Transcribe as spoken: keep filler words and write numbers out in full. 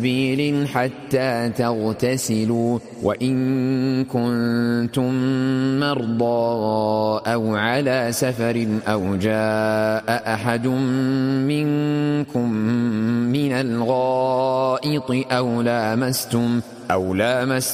سبيل حتى تغتسلوا وإن كنتم مرضى أو على سفر أو جاء أحد منكم من الغائط أو لامستم أو لامستم